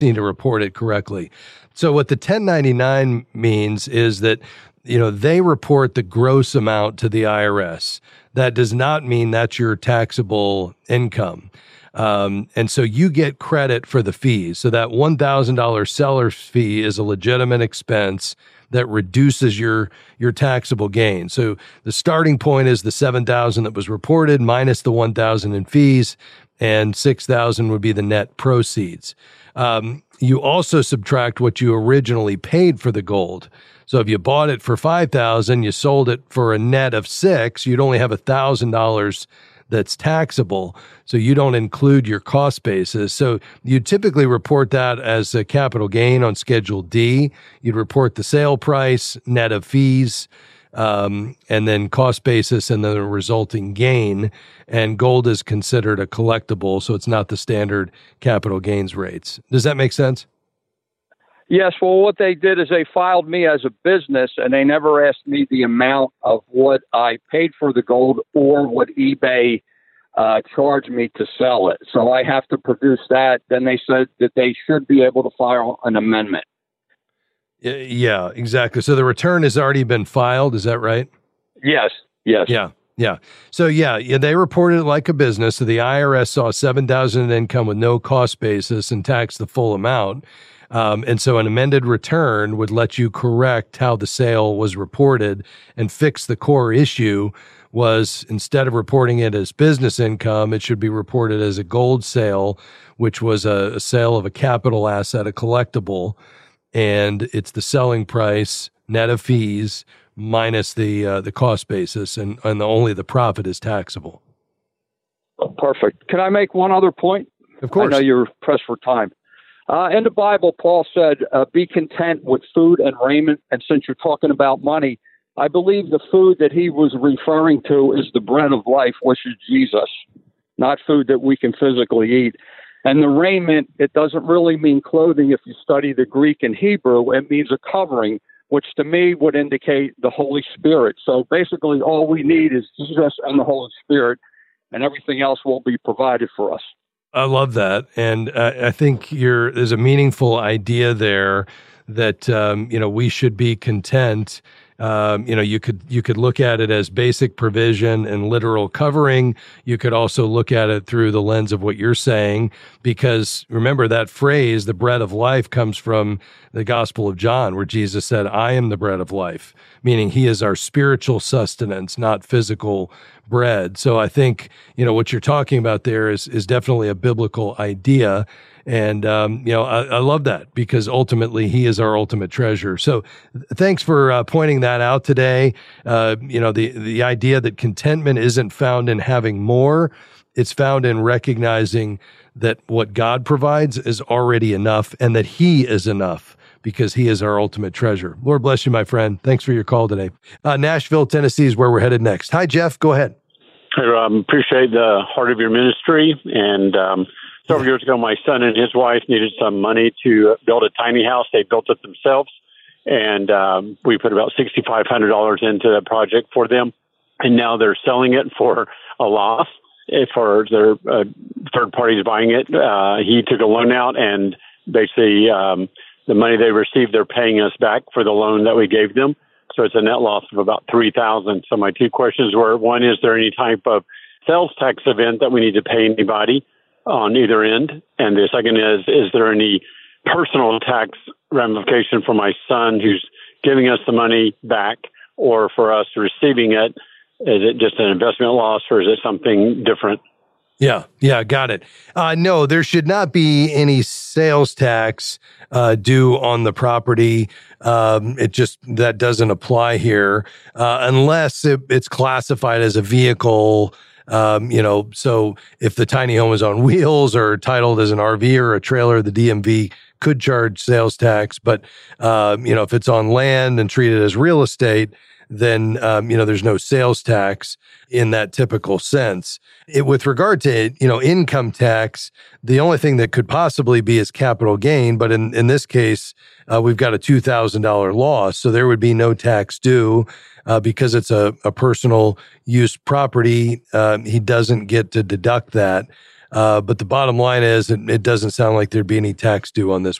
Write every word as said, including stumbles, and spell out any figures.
need to report it correctly. So what the ten ninety-nine means is that, you know, they report the gross amount to the I R S. That does not mean that's your taxable income. Um, and so you get credit for the fees. So that one thousand dollars seller's fee is a legitimate expense that reduces your your taxable gain. So the starting point is the seven thousand dollars that was reported minus the one thousand dollars in fees, and six thousand dollars would be the net proceeds. Um, you also subtract what you originally paid for the gold. So if you bought it for five thousand dollars, you sold it for a net of six, you'd only have one thousand dollars that's taxable. So you don't include your cost basis. So you typically report that as a capital gain on Schedule D. You'd report the sale price, net of fees, um, and then cost basis, and then the resulting gain. And gold is considered a collectible, so it's not the standard capital gains rates. Does that make sense? Yes. Well, what they did is they filed me as a business, and they never asked me the amount of what I paid for the gold or what eBay uh, charged me to sell it. So I have to produce that. Then they said that they should be able to file an amendment. Yeah, exactly. So the return has already been filed. Is that right? Yes. Yes. Yeah. Yeah. So yeah, yeah, they reported it like a business. So the I R S saw seven thousand dollars in income with no cost basis and taxed the full amount. Um, and so an amended return would let you correct how the sale was reported and fix the core issue was, instead of reporting it as business income, it should be reported as a gold sale, which was a, a sale of a capital asset, a collectible, and it's the selling price net of fees minus the uh, the cost basis, and, and the, only the profit is taxable. Perfect. Can I make one other point? Of course. I know you're pressed for time. Uh, in the Bible, Paul said, uh, be content with food and raiment. And since you're talking about money, I believe the food that he was referring to is the bread of life, which is Jesus, not food that we can physically eat. And the raiment, it doesn't really mean clothing. If you study the Greek and Hebrew, it means a covering, which to me would indicate the Holy Spirit. So basically all we need is Jesus and the Holy Spirit, and everything else will be provided for us. I love that. And uh, I think you're, there's a meaningful idea there that, um, you know, we should be content. Um, you know, you could, you could look at it as basic provision and literal covering. You could also look at it through the lens of what you're saying, because remember that phrase, the bread of life, comes from the Gospel of John, where Jesus said, I am the bread of life, meaning he is our spiritual sustenance, not physical bread. So I think, you know, what you're talking about there is, is definitely a biblical idea. And, um, you know, I, I love that, because ultimately he is our ultimate treasure. So thanks for uh, pointing that out today. Uh, you know, the, the idea that contentment isn't found in having more, it's found in recognizing that what God provides is already enough, and that he is enough, because he is our ultimate treasure. Lord bless you, my friend. Thanks for your call today. Uh, Nashville, Tennessee is where we're headed next. Hi, Jeff. Go ahead. I um, appreciate the heart of your ministry. And um, several years ago, my son and his wife needed some money to build a tiny house. They built it themselves. And um, we put about six thousand five hundred dollars into the project for them. And now they're selling it for a loss. For their uh, third parties buying it. Uh, he took a loan out, and basically um, the money they received, they're paying us back for the loan that we gave them. So it's a net loss of about three thousand dollars. So my two questions were, one, is there any type of sales tax event that we need to pay anybody on either end? And the second is, is there any personal tax ramification for my son who's giving us the money back, or for us receiving it? Is it just an investment loss, or is it something different? Yeah, yeah, got it. Uh, no, there should not be any sales tax uh, due on the property. Um, it just, that doesn't apply here uh, unless it, it's classified as a vehicle. Um, you know, so if the tiny home is on wheels or titled as an R V or a trailer, the D M V could charge sales tax. But, um, you know, if it's on land and treated as real estate, then, um, you know, there's no sales tax in that typical sense. It, with regard to, you know, income tax, the only thing that could possibly be is capital gain. But in, in this case, uh, we've got a two thousand dollars loss. So there would be no tax due uh, because it's a, a personal use property. Uh, he doesn't get to deduct that. Uh, but the bottom line is, it, it doesn't sound like there'd be any tax due on this.